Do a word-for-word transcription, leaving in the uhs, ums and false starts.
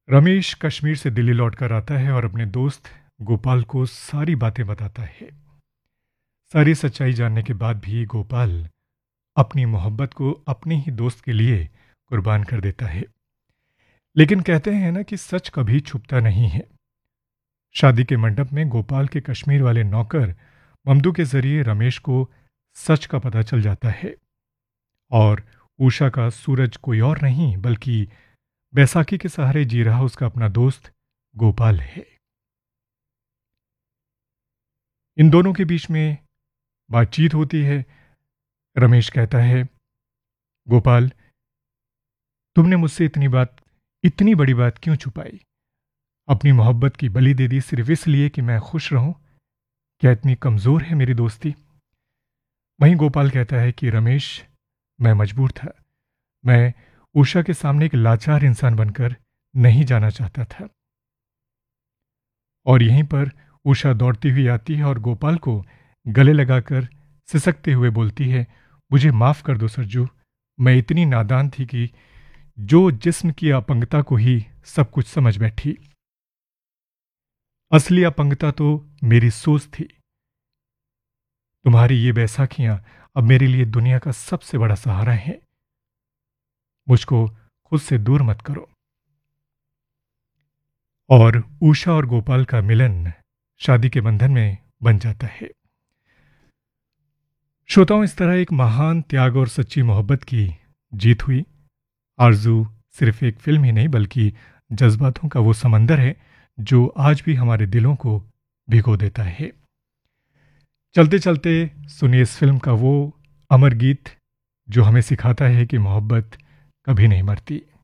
रमेश कश्मीर से दिल्ली लौटकर आता है और अपने दोस्त गोपाल को सारी बातें बताता है। सारी सच्चाई जानने के बाद भी गोपाल अपनी मोहब्बत को अपने ही दोस्त के लिए कुर्बान कर देता है। लेकिन कहते हैं ना कि सच कभी छुपता नहीं है। शादी के मंडप में गोपाल के कश्मीर वाले नौकर ममदू के जरिए रमेश को सच का पता चल जाता है और उषा का सूरज कोई और नहीं बल्कि बैसाखी के सहारे जी रहा उसका अपना दोस्त गोपाल है। इन दोनों के बीच में बातचीत होती है। रमेश कहता है, गोपाल, तुमने मुझसे इतनी बात इतनी बड़ी बात क्यों छुपाई? अपनी मोहब्बत की बलि दे दी सिर्फ इसलिए कि मैं खुश रहूं? क्या इतनी कमजोर है मेरी दोस्ती? वहीं गोपाल कहता है कि रमेश, मैं मजबूर था। मैं उषा के सामने एक लाचार इंसान बनकर नहीं जाना चाहता था। और यहीं पर उषा दौड़ती हुई आती है और गोपाल को गले लगाकर सिसकते हुए बोलती है, मुझे माफ कर दो सरजू, मैं इतनी नादान थी कि जो जिस्म की अपंगता को ही सब कुछ समझ बैठी। असली अपंगता तो मेरी सोच थी। तुम्हारी ये बैसाखियां अब मेरे लिए दुनिया का सबसे बड़ा सहारा है। मुझको खुद से दूर मत करो। और उषा और गोपाल का मिलन शादी के बंधन में बन जाता है। श्रोताओं, इस तरह एक महान त्याग और सच्ची मोहब्बत की जीत हुई। आरजू सिर्फ एक फिल्म ही नहीं बल्कि जज्बातों का वो समंदर है जो आज भी हमारे दिलों को भिगो देता है। चलते चलते सुनिए इस फिल्म का वो अमर गीत जो हमें सिखाता है कि मोहब्बत कभी नहीं मरती।